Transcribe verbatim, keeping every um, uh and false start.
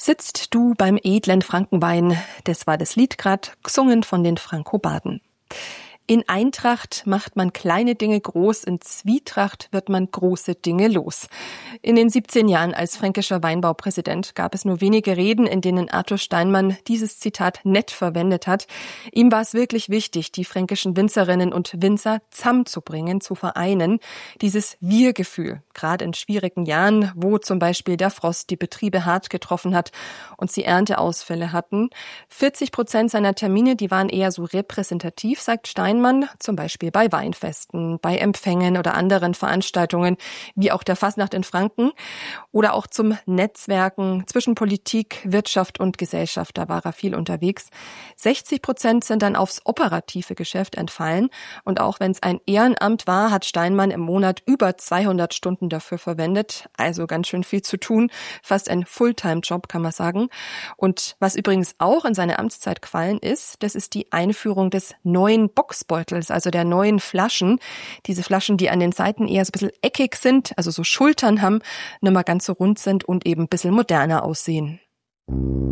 Sitzt du beim edlen Frankenwein, das war das Lied grad, gesungen von den Frankobaden. In Eintracht macht man kleine Dinge groß, in Zwietracht wird man große Dinge los. In den siebzehn Jahren als fränkischer Weinbaupräsident gab es nur wenige Reden, in denen Arthur Steinmann dieses Zitat nett verwendet hat. Ihm war es wirklich wichtig, die fränkischen Winzerinnen und Winzer zusammenzubringen, zu vereinen. Dieses Wir-Gefühl, gerade in schwierigen Jahren, wo zum Beispiel der Frost die Betriebe hart getroffen hat und sie Ernteausfälle hatten. vierzig Prozent seiner Termine, die waren eher so repräsentativ, sagt Steinmann. Man zum Beispiel bei Weinfesten, bei Empfängen oder anderen Veranstaltungen, wie auch der Fasnacht in Franken oder auch zum Netzwerken zwischen Politik, Wirtschaft und Gesellschaft. Da war er viel unterwegs. sechzig Prozent sind dann aufs operative Geschäft entfallen. Und auch wenn es ein Ehrenamt war, hat Steinmann im Monat über zweihundert Stunden dafür verwendet. Also ganz schön viel zu tun. Fast ein Fulltime-Job, kann man sagen. Und was übrigens auch in seine Amtszeit gefallen ist, das ist die Einführung des neuen Box Beutels, also der neuen Flaschen. Diese Flaschen, die an den Seiten eher so ein bisschen eckig sind, also so Schultern haben, nicht mehr ganz so rund sind und eben ein bisschen moderner aussehen.